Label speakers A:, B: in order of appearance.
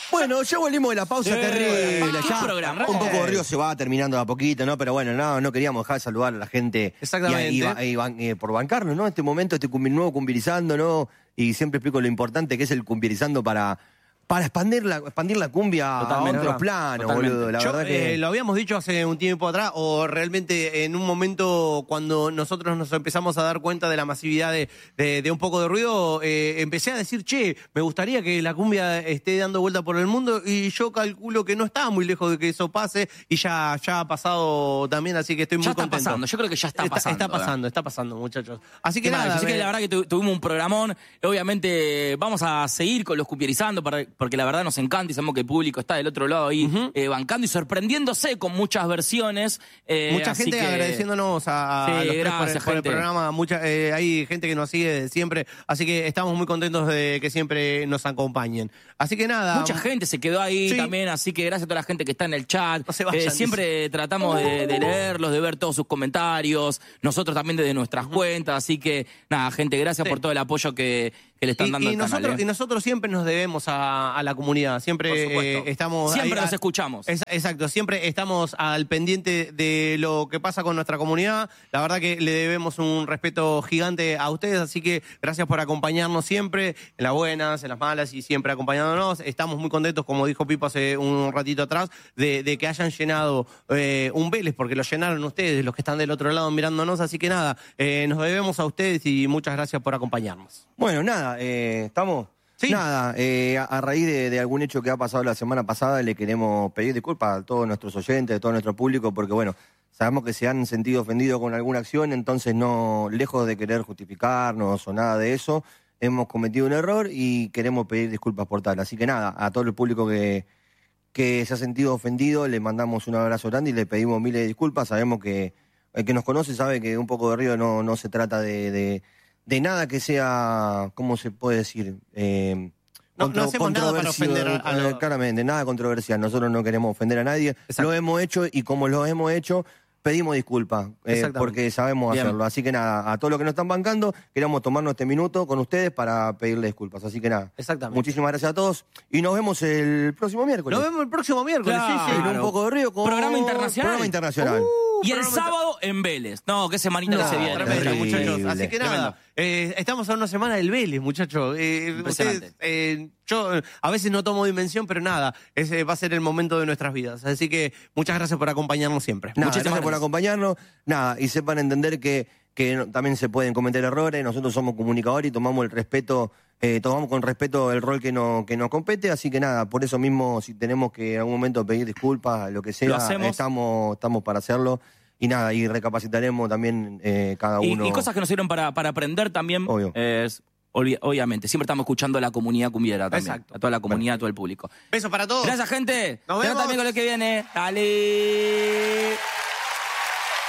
A: Bueno, ya volvimos de la pausa terrible.
B: ¿Qué
A: Ya
B: programa?
A: un poco Río se va terminando de a poquito, ¿no? Pero bueno, no queríamos dejar de saludar a la gente.
C: Exactamente.
A: Y por bancarnos, ¿no? Este momento, nuevo Cumbirizando, ¿no? Y siempre explico lo importante que es el Cumbirizando para expandir la cumbia a otros planos, boludo. La verdad que...
C: Lo habíamos dicho hace un tiempo atrás, o realmente en un momento cuando nosotros nos empezamos a dar cuenta de la masividad de un poco de ruido, empecé a decir, che, me gustaría que la cumbia esté dando vuelta por el mundo, y yo calculo que no está muy lejos de que eso pase, y ya ha pasado también, así que estoy muy contento.
B: Está pasando, yo creo que ya está pasando.
C: Está pasando, muchachos. Así que nada.
B: Así que la verdad que tuvimos un programón. Obviamente vamos a seguir con los Cumbierizando porque la verdad nos encanta y sabemos que el público está del otro lado ahí bancando y sorprendiéndose con muchas versiones.
C: Mucha gente agradeciéndonos a los tres por el programa. Hay gente que nos sigue desde siempre, así que estamos muy contentos de que siempre nos acompañen. Así que nada.
B: Mucha gente se quedó ahí también, así que gracias a toda la gente que está en el chat.
C: No se vayan,
B: siempre tratamos de leerlos, de ver todos sus comentarios, nosotros también desde nuestras cuentas, así que nada, gente, gracias por todo el apoyo que le están dando al canal.
C: Y nosotros siempre nos debemos a la comunidad, siempre estamos...
B: Siempre los escuchamos.
C: Exacto, siempre estamos al pendiente de lo que pasa con nuestra comunidad. La verdad que le debemos un respeto gigante a ustedes, así que gracias por acompañarnos siempre, en las buenas, en las malas y siempre acompañándonos. Estamos muy contentos, como dijo Pipo hace un ratito atrás, de que hayan llenado un Vélez, porque lo llenaron ustedes, los que están del otro lado mirándonos, así que nada, nos debemos a ustedes y muchas gracias por acompañarnos.
A: Bueno, nada, estamos...
C: Sí.
A: Nada, a raíz de algún hecho que ha pasado la semana pasada, le queremos pedir disculpas a todos nuestros oyentes, a todo nuestro público, porque bueno, sabemos que se han sentido ofendidos con alguna acción, entonces no, lejos de querer justificarnos o nada de eso, hemos cometido un error y queremos pedir disculpas por tal. Así que nada, a todo el público que se ha sentido ofendido, le mandamos un abrazo grande y le pedimos miles de disculpas. Sabemos que el que nos conoce sabe que Un Poco de Río no se trata de nada que sea, ¿cómo se puede decir?
C: No hacemos nada para ofender a
A: claramente, nada controversial. Nosotros no queremos ofender a nadie.
C: Exacto.
A: Lo hemos hecho y como lo hemos hecho, pedimos disculpas porque sabemos hacerlo. Así que nada, a todos los que nos están bancando, queremos tomarnos este minuto con ustedes para pedirle disculpas. Así que nada, muchísimas gracias a todos y nos vemos el próximo miércoles.
C: Nos vemos el próximo miércoles,
B: claro.
C: sí.
A: En Un Poco de Río con
B: Programa internacional. Y el sábado en Vélez. No, qué semanita que se viene.
C: Tremendo, muchachos. Así que nada, estamos a una semana del Vélez, muchachos. Ustedes, yo a veces no tomo dimensión, pero nada, ese va a ser el momento de nuestras vidas. Así que muchas gracias por acompañarnos siempre.
A: Muchas gracias por acompañarnos. Nada, y sepan entender que también se pueden cometer errores. Nosotros somos comunicadores y tomamos con respeto el rol que nos compete, así que nada, por eso mismo, si tenemos que en algún momento pedir disculpas, lo que sea, estamos para hacerlo. Y nada, y recapacitaremos también cada uno.
B: Y cosas que nos sirven para aprender también.
A: Obvio.
B: Obviamente, siempre estamos escuchando a la comunidad cumbiera también.
C: Exacto.
B: A toda la comunidad, a todo el público.
C: Besos para todos.
B: Gracias, gente.
C: Nos vemos.
B: También con lo que viene. Dale.